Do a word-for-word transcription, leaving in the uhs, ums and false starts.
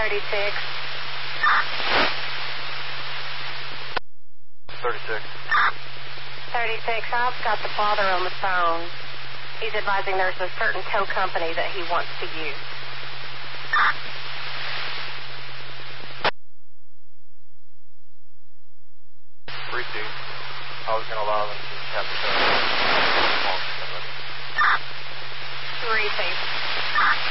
thirty-six. thirty-six. thirty-six, I've got the father on the phone. He's advising there's a certain tow company that he wants to use. three C. I was going to allow them to have the tow. three C.